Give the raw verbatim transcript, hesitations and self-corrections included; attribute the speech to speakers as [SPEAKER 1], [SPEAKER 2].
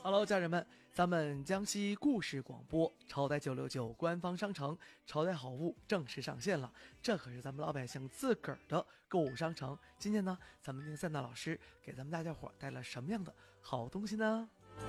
[SPEAKER 1] Hello，家人们，咱们江西故事广播朝代九六九官方商城朝代好物正式上线了，这可是咱们老百姓自个儿的购物商城。今天呢，咱们听赛娜老师给咱们大家伙带来什么样的好东西呢？